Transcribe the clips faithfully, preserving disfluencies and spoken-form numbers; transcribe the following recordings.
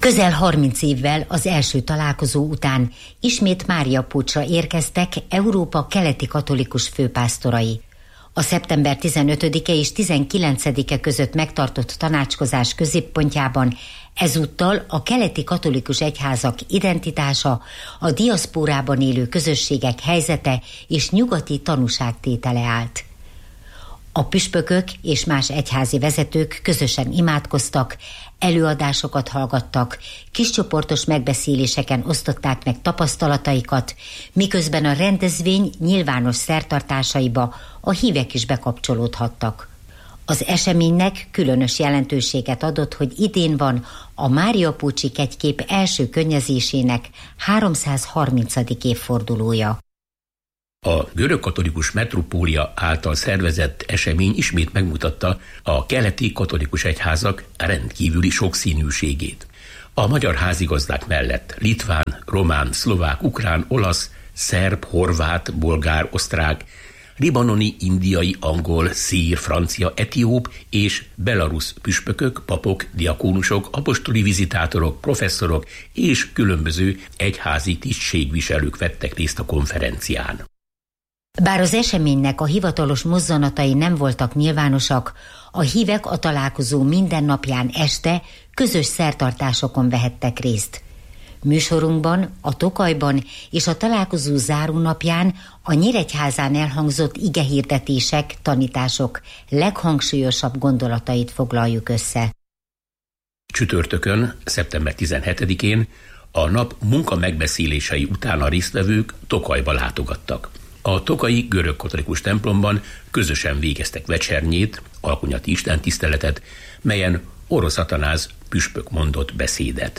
Közel harminc évvel az első találkozó után ismét Máriapócsra érkeztek Európa keleti katolikus főpásztorai. A szeptember tizenötödike és tizenkilencedike között megtartott tanácskozás középpontjában ezúttal a keleti katolikus egyházak identitása, a diaszpórában élő közösségek helyzete és nyugati tanúságtétele állt. A püspökök és más egyházi vezetők közösen imádkoztak, előadásokat hallgattak, kiscsoportos megbeszéléseken osztották meg tapasztalataikat, miközben a rendezvény nyilvános szertartásaiba a hívek is bekapcsolódhattak. Az eseménynek különös jelentőséget adott, hogy idén van a Máriapócsi kegykép első könnyezésének háromszázharmincadik évfordulója. A görögkatolikus metropólia által szervezett esemény ismét megmutatta a keleti katolikus egyházak rendkívüli sokszínűségét. A magyar házigazdák mellett litván, román, szlovák, ukrán, olasz, szerb, horvát, bolgár, osztrák, libanoni, indiai, angol, szír, francia, etióp és belarusz püspökök, papok, diakónusok, apostoli vizitátorok, professzorok és különböző egyházi tisztségviselők vettek részt a konferencián. Bár az eseménynek a hivatalos mozzanatai nem voltak nyilvánosak, a hívek a találkozó minden napján este közös szertartásokon vehettek részt. Műsorunkban, a Tokajban és a találkozó zárónapján a Nyíregyházán elhangzott igehirdetések, tanítások leghangsúlyosabb gondolatait foglaljuk össze. Csütörtökön, szeptember tizenhetedikén a nap munka megbeszélései után a résztvevők Tokajba látogattak. A tokaji görögkatolikus templomban közösen végeztek vecsernyét, alkonyati istentiszteletet, melyen Orosz Atanáz püspök mondott beszédet.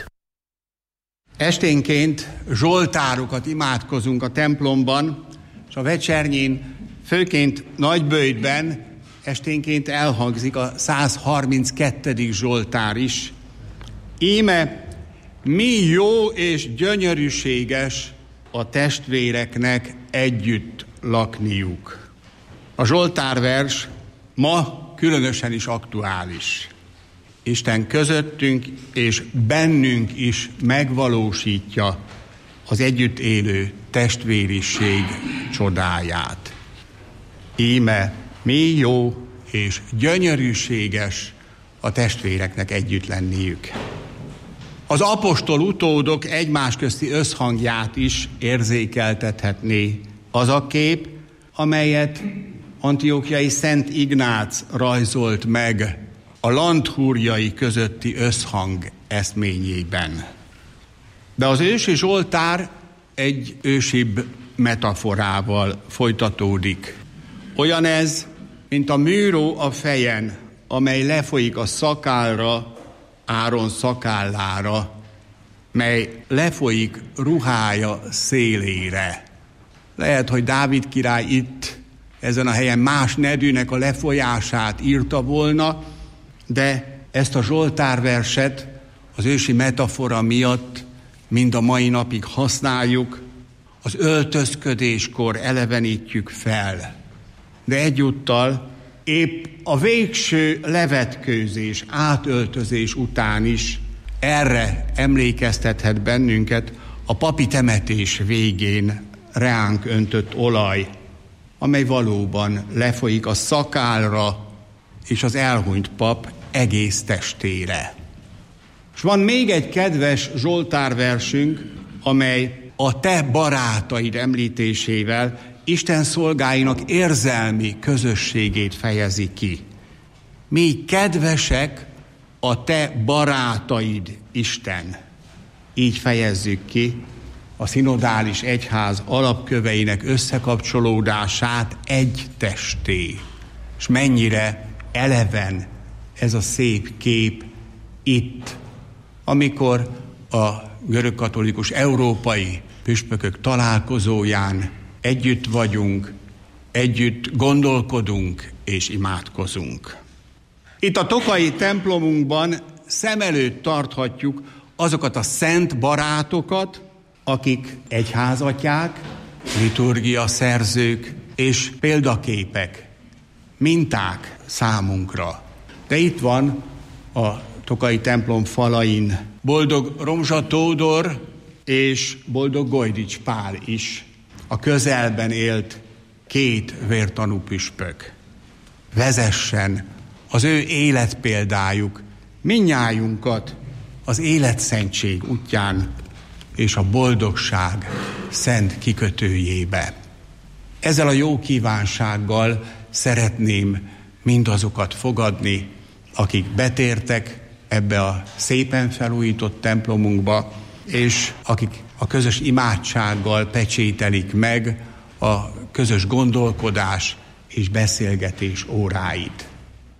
Esténként zsoltárokat imádkozunk a templomban, és a vecsernyén, főként Nagyböjtben esténként elhangzik a százharminckettedik zsoltár is. Íme mi jó és gyönyörűséges a testvéreknek együtt lakniuk. A zsoltárvers ma különösen is aktuális. Isten közöttünk és bennünk is megvalósítja az együtt élő testvériség csodáját. Íme mi jó és gyönyörűséges a testvéreknek együtt lenniük. Az apostol utódok egymás közti összhangját is érzékeltethetné az a kép, amelyet antiochiai Szent Ignác rajzolt meg a landhúrjai közötti összhang eszményében. De az ősi zsoltár egy ősibb metaforával folytatódik. Olyan ez, mint a műró a fejen, amely lefolyik a szakálra, Áron szakállára, mely lefolyik ruhája szélére. Lehet, hogy Dávid király itt, ezen a helyen más nedűnek a lefolyását írta volna, de ezt a zsoltárverset az ősi metafora miatt mind a mai napig használjuk, az öltözködéskor elevenítjük fel. De egyúttal épp a végső levetkőzés, átöltözés után is erre emlékeztethet bennünket a papi temetés végén reánk öntött olaj, amely valóban lefolyik a szakálra és az elhunyt pap egész testére. És van még egy kedves zsoltárversünk, amely a te barátaid említésével Isten szolgáinak érzelmi közösségét fejezi ki. Mi kedvesek a te barátaid, Isten. Így fejezzük ki a szinodális egyház alapköveinek összekapcsolódását egy testé. És mennyire eleven ez a szép kép itt, amikor a görögkatolikus európai püspökök találkozóján együtt vagyunk, együtt gondolkodunk és imádkozunk. Itt a tokaji templomunkban szem előtt tarthatjuk azokat a szent barátokat, akik egyházatyák, liturgia szerzők és példaképek, minták számunkra. De itt van a Tokaji templom falain. Boldog Romzsa Tódor és boldog Gojdics Pál is a közelben élt két vértanú püspök. Vezessen az ő életpéldájuk mindnyájunkat az életszentség útján és a boldogság szent kikötőjébe. Ezzel a jó kívánsággal szeretném mindazokat fogadni, akik betértek ebbe a szépen felújított templomunkba, és akik a közös imádsággal pecsételik meg a közös gondolkodás és beszélgetés óráit.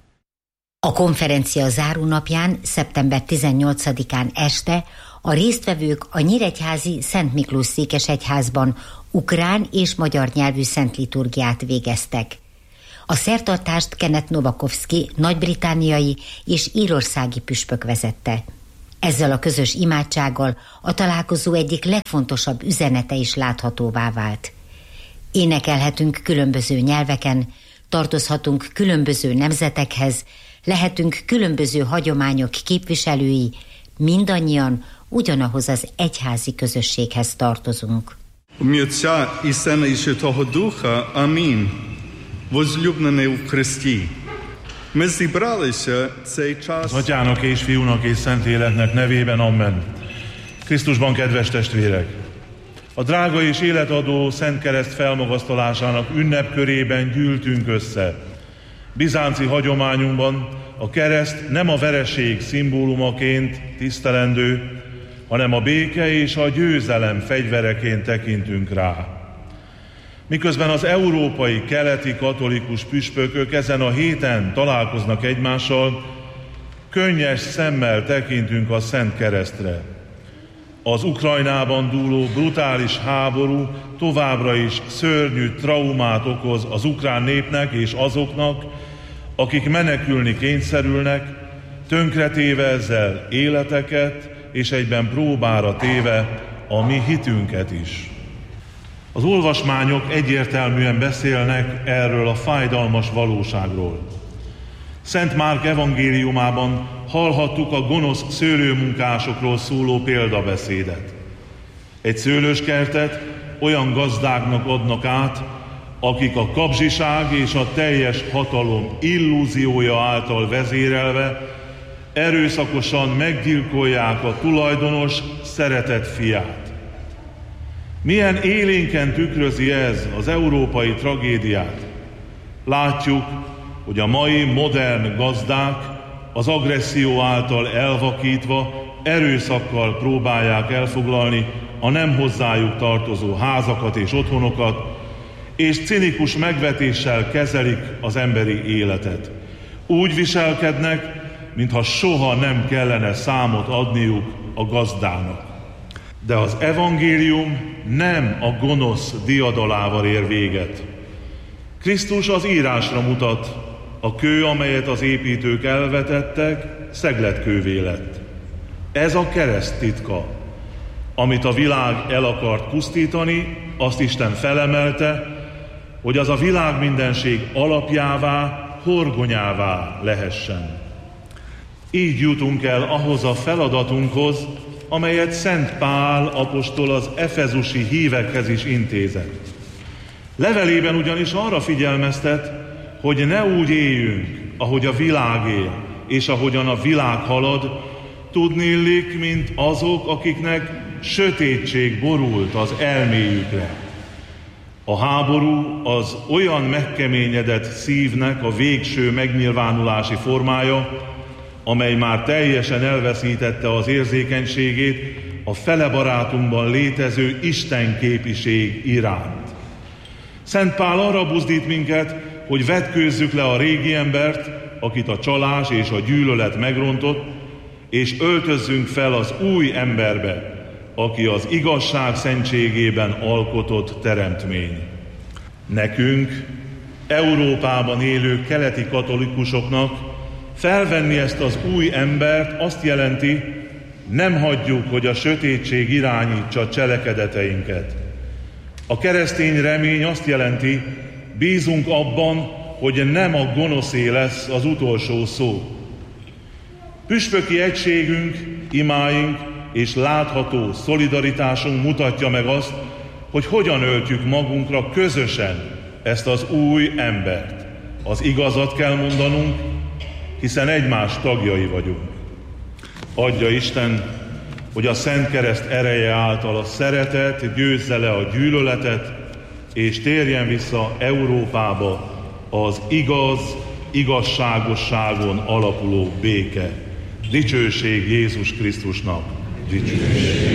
A konferencia zárónapján, szeptember tizennyolcadikán este a résztvevők a nyíregyházi Szent Miklós székesegyházban ukrán és magyar nyelvű szent liturgiát végeztek. A szertartást Kenneth Novakovsky nagy-britániai és írországi püspök vezette. Ezzel a közös imádsággal a találkozó egyik legfontosabb üzenete is láthatóvá vált. Énekelhetünk különböző nyelveken, tartozhatunk különböző nemzetekhez, lehetünk különböző hagyományok képviselői, mindannyian ugyanahoz az egyházi közösséghez tartozunk. Отця і Сина і Святого Духа. Амінь. Возлюблений в Христі. Ми зібралися цей час. Az Atyának és Fiúnak és Szentléleknek nevében, amen. Krisztusban, kedves testvérek! A drága és életadó Szent Kereszt felmagasztalásának ünnepkörében gyűltünk össze. Bizánci hagyományunkban a kereszt nem a vereség szimbólumaként tisztelendő, hanem a béke és a győzelem fegyvereként tekintünk rá. Miközben az európai keleti katolikus püspökök ezen a héten találkoznak egymással, könnyes szemmel tekintünk a Szent Keresztre. Az Ukrajnában dúló brutális háború továbbra is szörnyű traumát okoz az ukrán népnek és azoknak, akik menekülni kényszerülnek, tönkretéve ezzel életeket, és egyben próbára téve a mi hitünket is. Az olvasmányok egyértelműen beszélnek erről a fájdalmas valóságról. Szent Márk evangéliumában hallhattuk a gonosz szőlőmunkásokról szóló példabeszédet. Egy szőlőskertet olyan gazdáknak adnak át, akik a kapzsiság és a teljes hatalom illúziója által vezérelve erőszakosan meggyilkolják a tulajdonos szeretett fiát. Milyen élénken tükrözi ez az európai tragédiát? Látjuk, hogy a mai modern gazdák az agresszió által elvakítva erőszakkal próbálják elfoglalni a nem hozzájuk tartozó házakat és otthonokat, és cinikus megvetéssel kezelik az emberi életet. Úgy viselkednek, mintha soha nem kellene számot adniuk a gazdának. De az evangélium nem a gonosz diadalával ér véget. Krisztus az írásra mutat, a kő, amelyet az építők elvetettek, szegletkővé lett. Ez a kereszt titka. Amit a világ el akart pusztítani, azt Isten felemelte, hogy az a világ mindenség alapjává, horgonyává lehessen. Így jutunk el ahhoz a feladatunkhoz, amelyet Szent Pál apostol az efezusi hívekhez is intézett. Levelében ugyanis arra figyelmeztet, hogy ne úgy éljünk, ahogy a világ él, és ahogyan a világ halad, tudnillik, mint azok, akiknek sötétség borult az elméjükre. A háború az olyan megkeményedett szívnek a végső megnyilvánulási formája, amely már teljesen elveszítette az érzékenységét a fele barátunkban létező istenképiség iránt. Szent Pál arra buzdít minket, hogy vetkőzzük le a régi embert, akit a csalás és a gyűlölet megrontott, és öltözzünk fel az új emberbe, aki az igazság szentségében alkotott teremtmény. Nekünk, Európában élő keleti katolikusoknak felvenni ezt az új embert azt jelenti, nem hagyjuk, hogy a sötétség irányítsa cselekedeteinket. A keresztény remény azt jelenti, bízunk abban, hogy nem a gonoszé lesz az utolsó szó. Püspöki egységünk, imáink és látható szolidaritásunk mutatja meg azt, hogy hogyan öltjük magunkra közösen ezt az új embert. Az igazat kell mondanunk, hiszen egymás tagjai vagyunk. Adja Isten, hogy a Szent Kereszt ereje által a szeretet győzze le a gyűlöletet, és térjen vissza Európába az igaz, igazságosságon alapuló béke. Dicsőség Jézus Krisztusnak! Dicsőség!